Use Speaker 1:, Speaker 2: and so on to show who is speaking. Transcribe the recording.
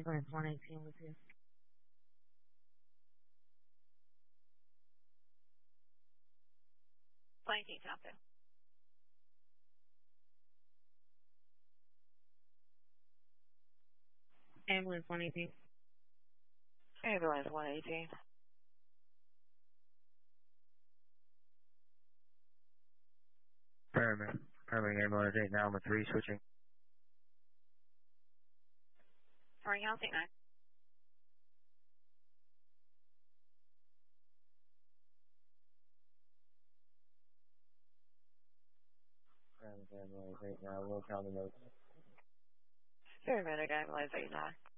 Speaker 1: Ambulance 118 with you.
Speaker 2: Flanking something.
Speaker 1: Ambulance 118.
Speaker 2: Ambulance 118.
Speaker 3: Paramedic ambulance 8 now, 3 switching.
Speaker 2: Sorry, I'll take 9.
Speaker 3: Paramedic ambulance 8 now, low county notes.
Speaker 2: Paramedic ambulance 8-9.